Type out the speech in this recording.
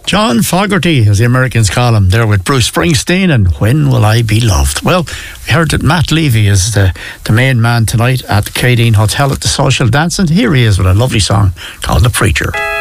John Fogerty, as the Americans call him, there with Bruce Springsteen and When Will I Be Loved? Well, we heard that Matt Levy is the main man tonight at the Cadine Hotel at the Social Dance, and here he is with a lovely song called The Preacher.